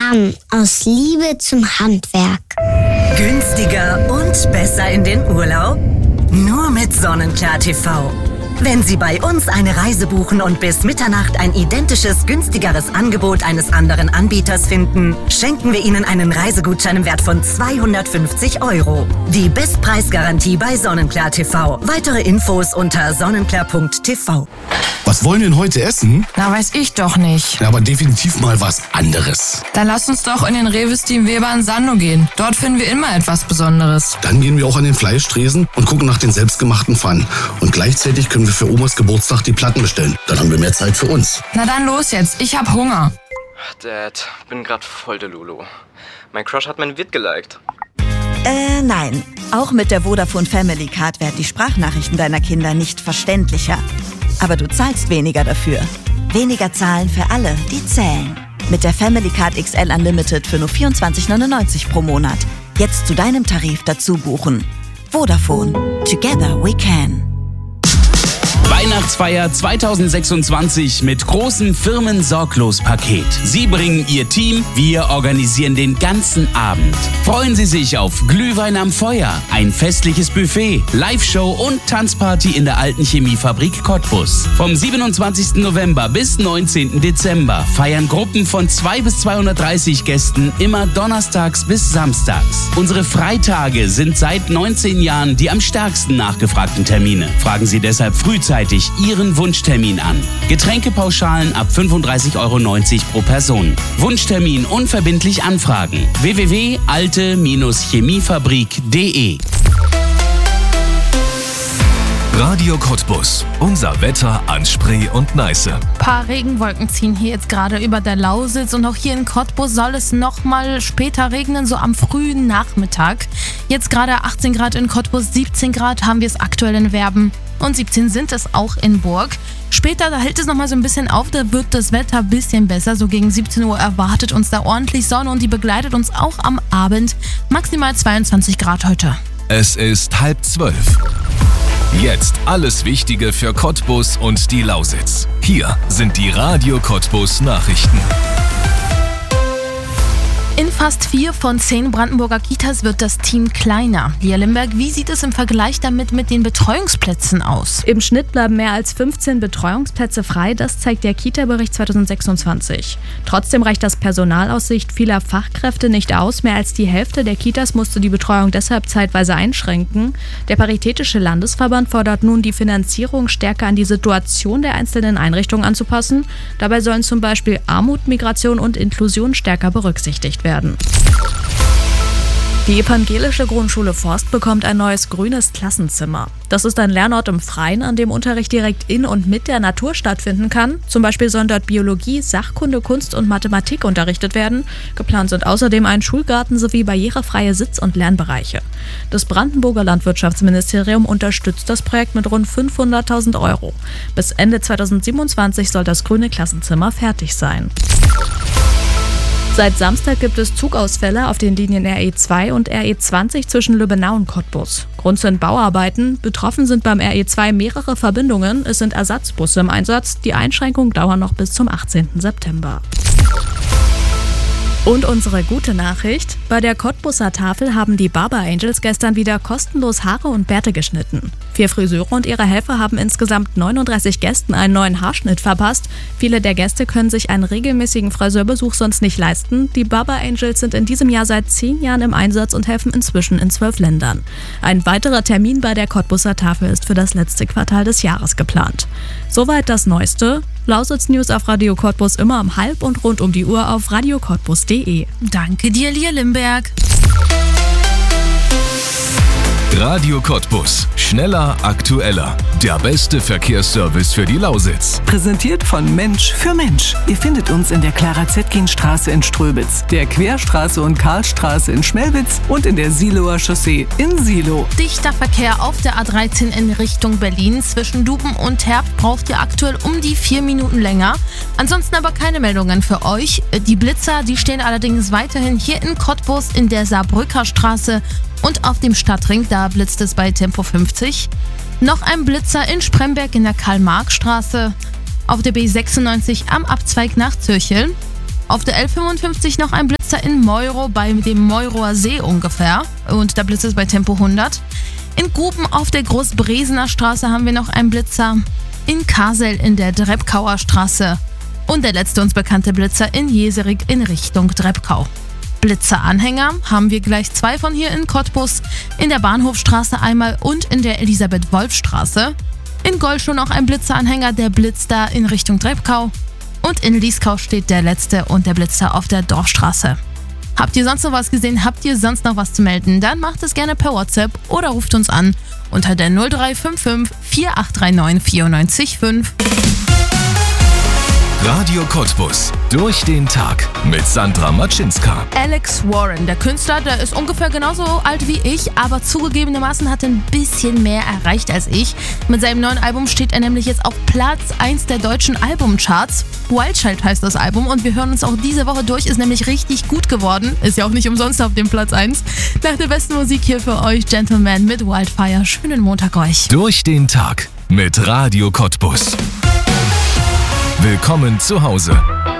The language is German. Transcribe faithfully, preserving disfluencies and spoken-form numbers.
Rahmen aus Liebe zum Handwerk. Günstiger und besser in den Urlaub? Nur mit Sonnenklar T V. Wenn Sie bei uns eine Reise buchen und bis Mitternacht ein identisches, günstigeres Angebot eines anderen Anbieters finden, schenken wir Ihnen einen Reisegutschein im Wert von zweihundertfünfzig Euro. Die Bestpreisgarantie bei Sonnenklar T V. Weitere Infos unter sonnenklar punkt t v. Was wollen wir denn heute essen? Na, weiß ich doch nicht. Ja, aber definitiv mal was anderes. Dann lass uns doch in den Rewe Steam Weber in Sando gehen. Dort finden wir immer etwas Besonderes. Dann gehen wir auch an den Fleischtresen und gucken nach den selbstgemachten Pfannen. Und gleichzeitig können wir für Omas Geburtstag die Platten bestellen. Dann haben wir mehr Zeit für uns. Na dann los jetzt, ich hab Hunger. Dad, bin grad voll der Lulu. Mein Crush hat mein Vid geliked. Äh, nein. Auch mit der Vodafone Family Card werden die Sprachnachrichten deiner Kinder nicht verständlicher. Aber du zahlst weniger dafür. Weniger zahlen für alle, die zählen. Mit der Family Card X L Unlimited für nur vierundzwanzig neunundneunzig pro Monat. Jetzt zu deinem Tarif dazu buchen. Vodafone. Together we can. Weihnachtsfeier zweitausendsechsundzwanzig mit großem Firmen-Sorglos-Paket. Sie bringen Ihr Team, wir organisieren den ganzen Abend. Freuen Sie sich auf Glühwein am Feuer, ein festliches Buffet, Live-Show und Tanzparty in der alten Chemiefabrik Cottbus. Vom siebenundzwanzigsten November bis neunzehnten Dezember feiern Gruppen von zwei bis zweihundertdreißig Gästen immer donnerstags bis samstags. Unsere Freitage sind seit neunzehn Jahren die am stärksten nachgefragten Termine. Fragen Sie deshalb frühzeitig Ihren Wunschtermin an. Getränkepauschalen ab fünfunddreißig Euro neunzig pro Person. Wunschtermin unverbindlich anfragen. w w w punkt alte chemiefabrik punkt de. Radio Cottbus. Unser Wetter an Spree und Neiße. Ein paar Regenwolken ziehen hier jetzt gerade über der Lausitz und auch hier in Cottbus soll es nochmal später regnen, so am frühen Nachmittag. Jetzt gerade achtzehn Grad in Cottbus, siebzehn Grad haben wir es aktuell in Werben und siebzehn sind es auch in Burg. Später, da hält es nochmal so ein bisschen auf, da wird das Wetter ein bisschen besser. So gegen siebzehn Uhr erwartet uns da ordentlich Sonne und die begleitet uns auch am Abend. Maximal zweiundzwanzig Grad heute. Es ist halb zwölf. Jetzt alles Wichtige für Cottbus und die Lausitz. Hier sind die Radio Cottbus Nachrichten. In fast vier von zehn Brandenburger Kitas wird das Team kleiner. Lia Limberg, wie sieht es im Vergleich damit mit den Betreuungsplätzen aus? Im Schnitt bleiben mehr als fünfzehn Betreuungsplätze frei, das zeigt der Kita-Bericht zweitausendsechsundzwanzig. Trotzdem reicht das Personal aus Sicht vieler Fachkräfte nicht aus. Mehr als die Hälfte der Kitas musste die Betreuung deshalb zeitweise einschränken. Der Paritätische Landesverband fordert nun, die Finanzierung stärker an die Situation der einzelnen Einrichtungen anzupassen. Dabei sollen zum Beispiel Armut, Migration und Inklusion stärker berücksichtigt werden. Werden. Die evangelische Grundschule Forst bekommt ein neues grünes Klassenzimmer. Das ist ein Lernort im Freien, an dem Unterricht direkt in und mit der Natur stattfinden kann. Zum Beispiel sollen dort Biologie, Sachkunde, Kunst und Mathematik unterrichtet werden. Geplant sind außerdem ein Schulgarten sowie barrierefreie Sitz- und Lernbereiche. Das Brandenburger Landwirtschaftsministerium unterstützt das Projekt mit rund fünfhunderttausend Euro. Bis Ende zweitausendsiebenundzwanzig soll das grüne Klassenzimmer fertig sein. Seit Samstag gibt es Zugausfälle auf den Linien R E zwei und R E zwanzig zwischen Lübbenau und Cottbus. Grund sind Bauarbeiten. Betroffen sind beim R E zwei mehrere Verbindungen. Es sind Ersatzbusse im Einsatz. Die Einschränkungen dauern noch bis zum achtzehnten September. Und unsere gute Nachricht: Bei der Cottbuser Tafel haben die Barber Angels gestern wieder kostenlos Haare und Bärte geschnitten. Vier Friseure und ihre Helfer haben insgesamt neununddreißig Gästen einen neuen Haarschnitt verpasst. Viele der Gäste können sich einen regelmäßigen Friseurbesuch sonst nicht leisten. Die Barber Angels sind in diesem Jahr seit zehn Jahren im Einsatz und helfen inzwischen in zwölf Ländern. Ein weiterer Termin bei der Cottbuser Tafel ist für das letzte Quartal des Jahres geplant. Soweit das Neueste. Lausitz News auf Radio Cottbus immer um halb und rund um die Uhr auf radio cottbus punkt de. Danke dir, Lia Limberg. Radio Cottbus. Schneller, aktueller. Der beste Verkehrsservice für die Lausitz. Präsentiert von Mensch für Mensch. Ihr findet uns in der Clara-Zetkin-Straße in Ströbitz, der Querstraße und Karlstraße in Schmelwitz und in der Siloer Chaussee in Silo. Dichter Verkehr auf der A dreizehn in Richtung Berlin. Zwischen Duben und Herbt braucht ihr aktuell um die vier Minuten länger. Ansonsten aber keine Meldungen für euch. Die Blitzer, die stehen allerdings weiterhin hier in Cottbus in der Saarbrücker Straße und auf dem Stadtring, da blitzt es bei Tempo fünfzig. Noch ein Blitzer in Spremberg in der Karl-Marx-Straße, auf der B sechsundneunzig am Abzweig nach Zürcheln. Auf der L fünfundfünfzig noch ein Blitzer in Meuro bei dem Meuroer See ungefähr. Und da blitzt es bei Tempo hundert. In Guben auf der Großbresener Straße haben wir noch einen Blitzer. In Karsel in der Drebkauer Straße. Und der letzte uns bekannte Blitzer in Jeserik in Richtung Drebkau. Blitzeranhänger haben wir gleich zwei von hier in Cottbus. In der Bahnhofstraße einmal und in der Elisabeth-Wolf-Straße. In Gollschow noch ein Blitzeranhänger, der blitzt da in Richtung Drebkau. Und in Lieskau steht der letzte und der Blitzer auf der Dorfstraße. Habt ihr sonst noch was gesehen? Habt ihr sonst noch was zu melden? Dann macht es gerne per WhatsApp oder ruft uns an unter der null drei fünf fünf vier acht drei neun vier neun fünf. Radio Cottbus. Durch den Tag mit Sandra Matschinska. Alex Warren, der Künstler, der ist ungefähr genauso alt wie ich, aber zugegebenermaßen hat er ein bisschen mehr erreicht als ich. Mit seinem neuen Album steht er nämlich jetzt auf Platz eins der deutschen Albumcharts. Wild Child heißt das Album und wir hören uns auch diese Woche durch, ist nämlich richtig gut geworden. Ist ja auch nicht umsonst auf dem Platz eins. Nach der besten Musik hier für euch, Gentleman mit Wildfire. Schönen Montag euch. Durch den Tag mit Radio Cottbus. Willkommen zu Hause.